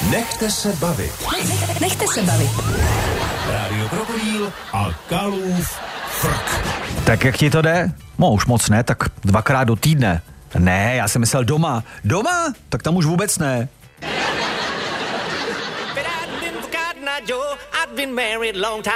Nechte se bavit. Nechte se bavit. Rádio Krokodýl a Kalův frk. Tak jak ti to jde? No už moc ne, tak 2krát do týdne. Ne, já jsem myslel doma. Doma? Tak tam už vůbec ne. But I'd been forgotten, Joe. I'd been married a long time.